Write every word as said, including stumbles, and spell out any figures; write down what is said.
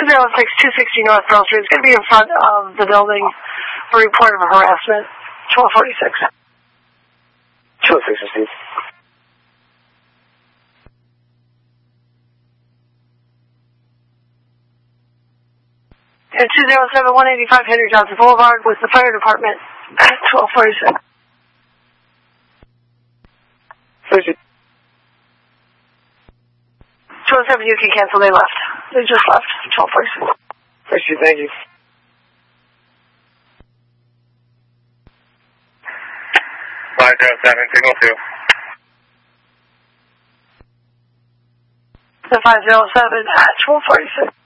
two zero six, two sixty North Pearl Street. It's going to be in front of the building for report of harassment. twelve forty-six. twelve forty-six. And two zero seven, one eighty-five Henry Johnson Boulevard with the fire department at twelve forty-six. Thursday. two oh seven, you can cancel. They left. They just left. twelve forty-six. Thursday, thank you. five zero seven, signal two. The five zero seven at twelve forty-six.